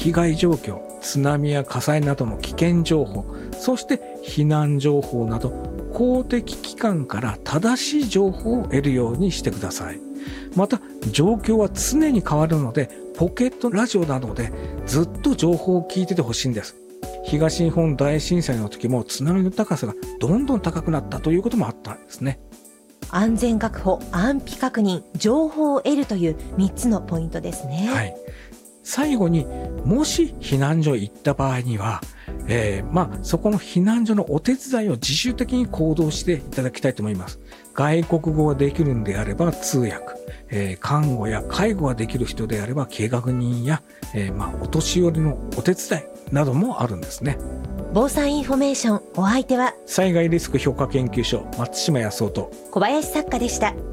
被害状況、津波や火災などの危険情報、そして避難情報など公的機関から正しい情報を得るようにしてください。また状況は常に変わるので、ポケットラジオなどでずっと情報を聞いててほしいんです。東日本大震災の時も津波の高さがどんどん高くなったということもあったんですね。 安全確保、安否確認、情報を得るという3つのポイントですね。 はい。最後に、もし避難所へ行った場合には、そこの避難所のお手伝いを自主的に行動していただきたいと思います。外国語ができるんであれば通訳、看護や介護ができる人であれば計画人や、お年寄りのお手伝いなどもあるんですね。 防災インフォメーション、お相手は災害リスク評価研究所松島康夫と小林作家でした。